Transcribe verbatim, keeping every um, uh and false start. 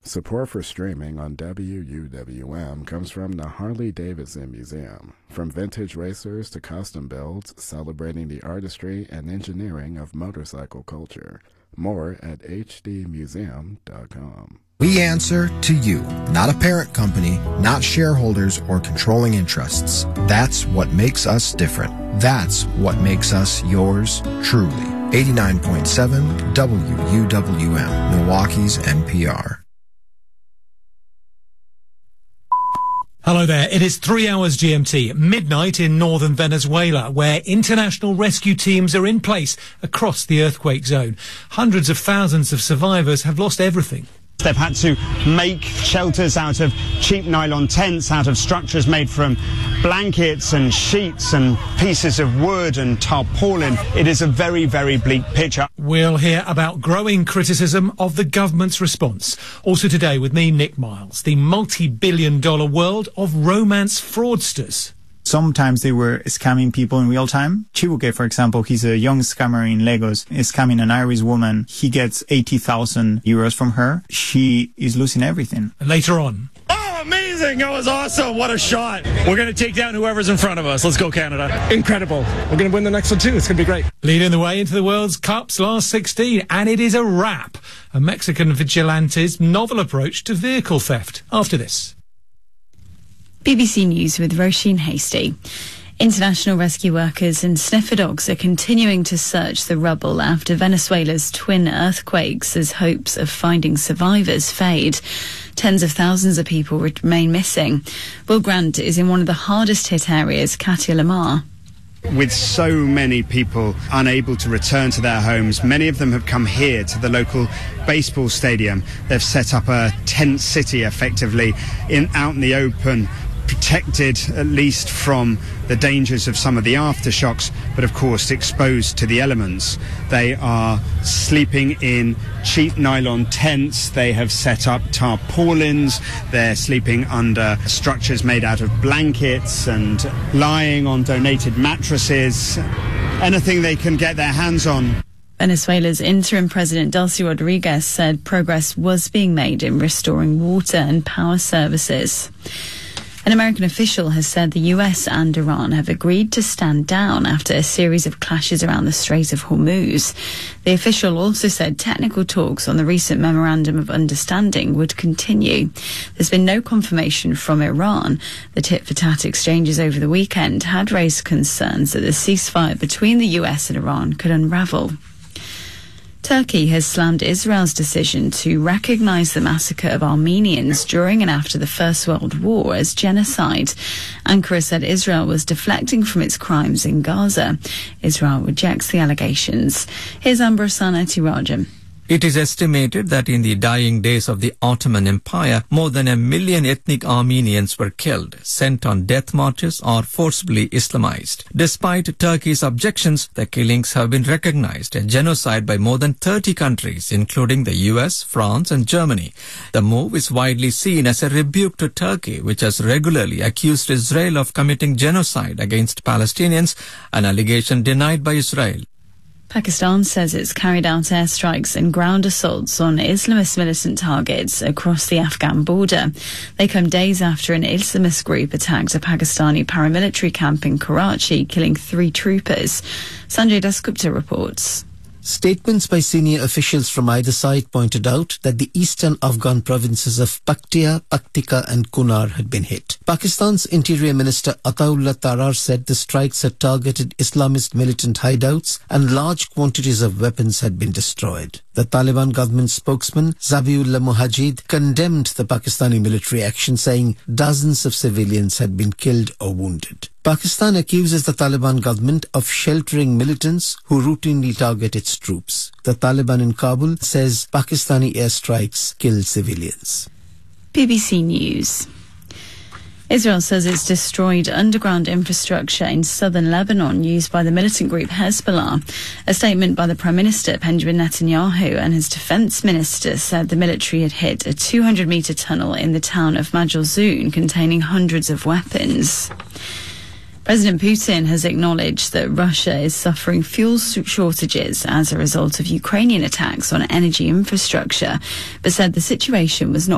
Support for streaming on W U W M comes from the Harley-Davidson Museum. From vintage racers to custom builds, celebrating the artistry and engineering of motorcycle culture. More at h d museum dot com. We answer to you, not a parent company, not shareholders or controlling interests. That's what makes us different. That's what makes us yours truly. eighty-nine point seven W U W M, Milwaukee's N P R. Hello there. It is three hours G M T, midnight in northern Venezuela, where international rescue teams are in place across the earthquake zone. Hundreds of thousands of survivors have lost everything. They've had to make shelters out of cheap nylon tents, out of structures made from blankets and sheets and pieces of wood and tarpaulin. It is a very, very bleak picture. We'll hear about growing criticism of the government's response. Also today with me, Nick Miles, the multi-billion dollar world of romance fraudsters. Sometimes they were scamming people in real time. Chibuke, for example, he's a young scammer in Lagos, is scamming an Irish woman. He gets eighty thousand euros from her. She is losing everything. Later on. Oh, amazing. That was awesome. What a shot. We're going to take down whoever's in front of us. Let's go, Canada. Incredible. We're going to win the next one, too. It's going to be great. Leading the way into the World's Cup's last sixteen, and it is a wrap. A Mexican vigilante's novel approach to vehicle theft. After this. B B C News with Roisin Hasty. International rescue workers and sniffer dogs are continuing to search the rubble after Venezuela's twin earthquakes as hopes of finding survivors fade. Tens of thousands of people remain missing. Will Grant is in one of the hardest hit areas, Katia Lamar. With so many people unable to return to their homes, many of them have come here to the local baseball stadium. They've set up a tent city, effectively, in out in the open, protected at least from the dangers of some of the aftershocks, but of course exposed to the elements. They are sleeping in cheap nylon tents. They have set up tarpaulins. They're sleeping under structures made out of blankets and lying on donated mattresses. Anything they can get their hands on. Venezuela's interim president Delcy Rodriguez said progress was being made in restoring water and power services. An American official has said the U S and Iran have agreed to stand down after a series of clashes around the Strait of Hormuz. The official also said technical talks on the recent Memorandum of Understanding would continue. There's been no confirmation from Iran. The tit-for-tat exchanges over the weekend had raised concerns that the ceasefire between the U S and Iran could unravel. Turkey has slammed Israel's decision to recognise the massacre of Armenians during and after the First World War as genocide. Ankara said Israel was deflecting from its crimes in Gaza. Israel rejects the allegations. Here's Ambrasan Etirajan. It is estimated that in the dying days of the Ottoman Empire, more than a million ethnic Armenians were killed, sent on death marches or forcibly Islamized. Despite Turkey's objections, the killings have been recognized as genocide by more than thirty countries, including the U S, France and Germany. The move is widely seen as a rebuke to Turkey, which has regularly accused Israel of committing genocide against Palestinians, an allegation denied by Israel. Pakistan says it's carried out airstrikes and ground assaults on Islamist militant targets across the Afghan border. They come days after an Islamist group attacked a Pakistani paramilitary camp in Karachi, killing three troopers. Sanjay Dasgupta reports. Statements by senior officials from either side pointed out that the eastern Afghan provinces of Paktia, Paktika and Kunar had been hit. Pakistan's Interior Minister Ataullah Tarar said the strikes had targeted Islamist militant hideouts and large quantities of weapons had been destroyed. The Taliban government spokesman Zabiullah Mujahid condemned the Pakistani military action, saying dozens of civilians had been killed or wounded. Pakistan accuses the Taliban government of sheltering militants who routinely target its troops. The Taliban in Kabul says Pakistani airstrikes kill civilians. B B C News. Israel says it's destroyed underground infrastructure in southern Lebanon used by the militant group Hezbollah. A statement by the Prime Minister Benjamin Netanyahu and his defence minister said the military had hit a two hundred metre tunnel in the town of Majal Zoun containing hundreds of weapons. President Putin has acknowledged that Russia is suffering fuel shortages as a result of Ukrainian attacks on energy infrastructure, but said the situation was not